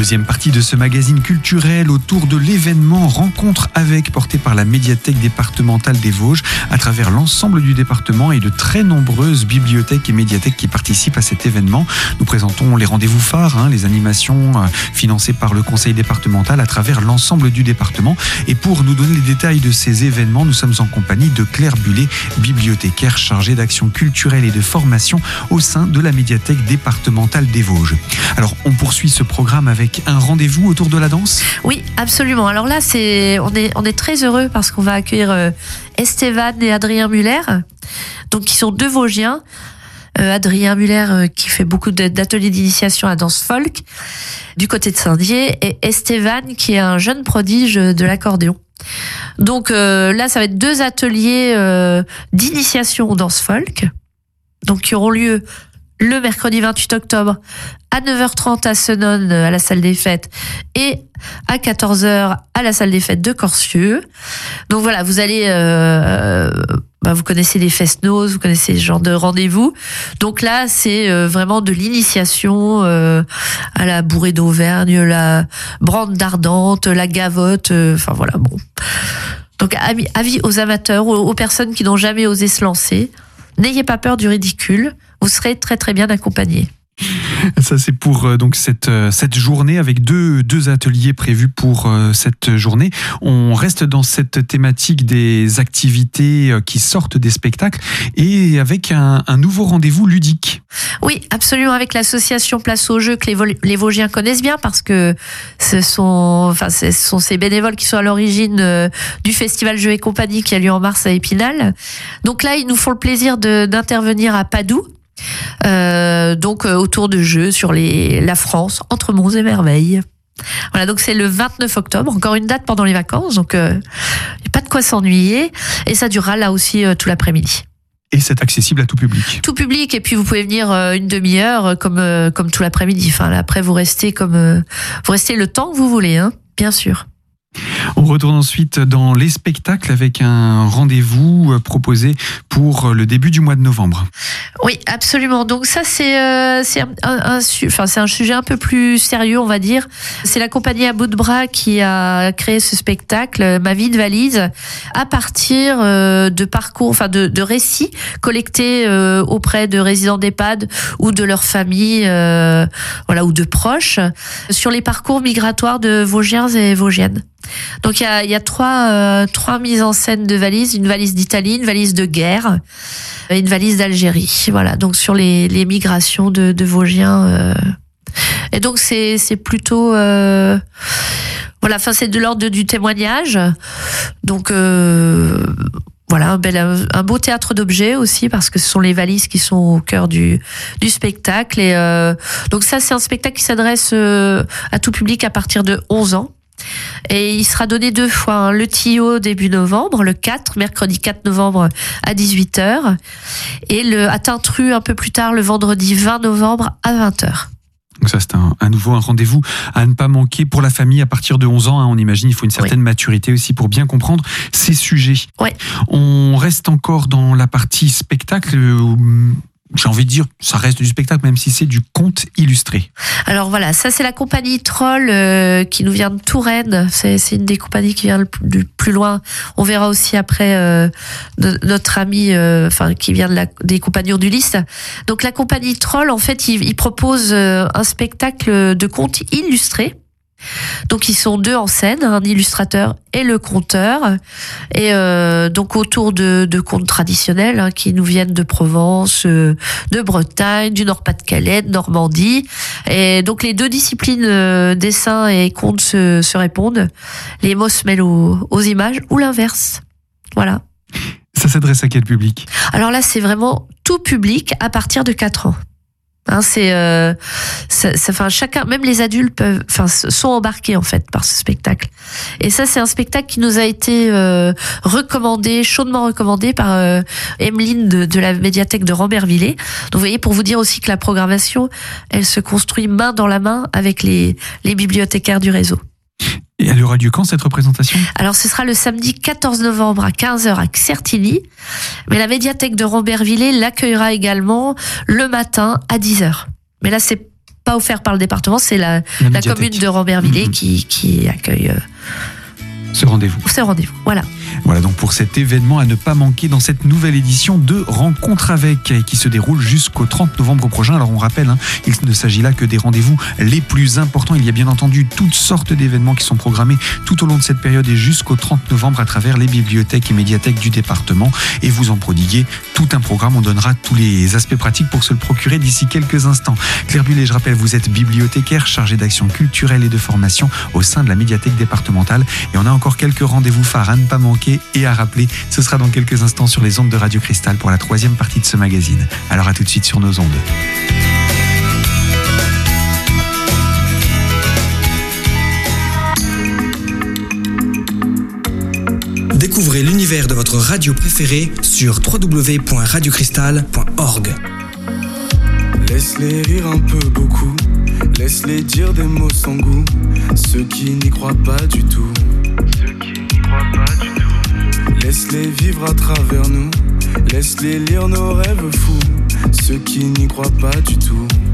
Deuxième partie de ce magazine culturel autour de l'événement Rencontre avec, porté par la médiathèque départementale des Vosges à travers l'ensemble du département et de très nombreuses bibliothèques et médiathèques qui participent à cet événement. Nous présentons les rendez-vous phares, les animations financées par le conseil départemental à travers l'ensemble du département. Et pour nous donner les détails de ces événements, nous sommes en compagnie de Claire Bullet, bibliothécaire chargée d'action culturelle et de formation au sein de la médiathèque départementale des Vosges. Alors, on poursuit ce programme avec un rendez-vous autour de la danse ? Oui, absolument. Alors là, on est très heureux parce qu'on va accueillir Estevan et Adrien Muller, donc qui sont deux Vosgiens. Adrien Muller qui fait beaucoup d'ateliers d'initiation à danse folk du côté de Saint-Dié, et Estevan qui est un jeune prodige de l'accordéon. Donc là, ça va être deux ateliers d'initiation aux danse folk, donc qui auront lieu le mercredi 28 octobre à 9h30 à Senones à la salle des fêtes et à 14h à la salle des fêtes de Corcieux. Donc voilà, vous allez vous connaissez les fest-noz, vous connaissez ce genre de rendez-vous. Donc là, c'est vraiment de l'initiation à la bourrée d'Auvergne, la brande d'Ardente, la gavotte, enfin voilà, bon. Donc avis aux amateurs, aux personnes qui n'ont jamais osé se lancer, n'ayez pas peur du ridicule, vous serez très très bien accompagnés. Ça, c'est pour donc cette journée avec deux ateliers prévus pour cette journée. On reste dans cette thématique des activités qui sortent des spectacles et avec un nouveau rendez-vous ludique. Oui, absolument, avec l'association Place au Jeu que les Vosgiens connaissent bien parce que ce sont ces bénévoles qui sont à l'origine du festival Jeux et compagnie qui a lieu en mars à Épinal. Donc là, ils nous font le plaisir d'intervenir à Padoue. Donc autour de jeux sur la France, entre monts et merveilles. Voilà, donc c'est le 29 octobre, encore une date pendant les vacances, donc il n'y a pas de quoi s'ennuyer, et ça durera là aussi tout l'après-midi. Et c'est accessible à tout public. Tout public, et puis vous pouvez venir une demi-heure comme tout l'après-midi. Enfin, là, après vous restez le temps que vous voulez, bien sûr. On retourne ensuite dans les spectacles avec un rendez-vous proposé pour le début du mois de novembre. Oui, absolument. Donc ça, c'est un sujet un peu plus sérieux, on va dire. C'est la compagnie à bout de bras qui a créé ce spectacle, Ma vie de valise, à partir de parcours, de récits collectés auprès de résidents d'EHPAD ou de leur famille, ou de proches, sur les parcours migratoires de Vosgiens et Vosgiennes. Donc il y a trois mises en scène de valises, une valise d'Italie, une valise de guerre et une valise d'Algérie. Voilà, donc sur les migrations de Vosgiens. Et donc c'est plutôt c'est de l'ordre du témoignage. Donc un beau théâtre d'objets aussi, parce que ce sont les valises qui sont au cœur du spectacle. Et donc ça, c'est un spectacle qui s'adresse à tout public à partir de 11 ans. Et il sera donné 2 fois, le Tillot début novembre, mercredi 4 novembre à 18h, et à Tintru un peu plus tard, le vendredi 20 novembre à 20h. Donc ça, c'est un rendez-vous à ne pas manquer pour la famille à partir de 11 ans. On imagine, il faut une certaine maturité aussi pour bien comprendre ces sujets. Oui. On reste encore dans la partie spectacle. J'ai envie de dire, ça reste du spectacle, même si c'est du conte illustré. Alors voilà, ça c'est la compagnie Troll qui nous vient de Touraine. C'est une des compagnies qui vient du plus loin. On verra aussi après notre ami qui vient des Compagnons d'Ulysse. Donc la compagnie Troll, en fait, il propose un spectacle de conte illustré. Donc ils sont 2 en scène, un illustrateur et le conteur, et donc autour de contes traditionnels qui nous viennent de Provence, de Bretagne, du Nord-Pas-de-Calais, de Normandie. Et donc les 2 disciplines, dessin et conte, se répondent. Les mots se mêlent aux images ou l'inverse. Voilà. Ça s'adresse à quel public ? Alors là, c'est vraiment tout public à partir de 4 ans. Chacun, même les adultes sont embarqués en fait par ce spectacle. Et ça, c'est un spectacle qui nous a été chaudement recommandé par Emeline de la médiathèque de Rambervillers. Donc vous voyez, pour vous dire aussi que la programmation, elle se construit main dans la main avec les bibliothécaires du réseau. Et elle aura lieu quand, cette représentation ? Alors, ce sera le samedi 14 novembre à 15h à Certigny. Mais la médiathèque de Rambervillers l'accueillera également le matin à 10h. Mais là, c'est pas offert par le département, c'est la commune de Rambervillers qui accueille ce rendez-vous. Voilà. Voilà donc pour cet événement à ne pas manquer dans cette nouvelle édition de Rencontre avec, qui se déroule jusqu'au 30 novembre prochain. Alors on rappelle, il ne s'agit là que des rendez-vous les plus importants. Il y a bien entendu toutes sortes d'événements qui sont programmés tout au long de cette période et jusqu'au 30 novembre à travers les bibliothèques et médiathèques du département. Et vous en prodiguez tout un programme. On donnera tous les aspects pratiques pour se le procurer d'ici quelques instants. Claire Bullet, je rappelle, vous êtes bibliothécaire chargée d'action culturelle et de formation au sein de la médiathèque départementale. Et on a encore quelques rendez-vous phares à ne pas manquer et à rappeler. Ce sera dans quelques instants sur les ondes de Radio Cristal pour la 3e partie de ce magazine. Alors à tout de suite sur nos ondes. Découvrez l'univers de votre radio préférée sur www.radiocristal.org. Laisse-les rire un peu beaucoup, laisse-les dire des mots sans goût, ceux qui n'y croient pas du tout. Laisse-les vivre à travers nous, laisse-les lire nos rêves fous, ceux qui n'y croient pas du tout.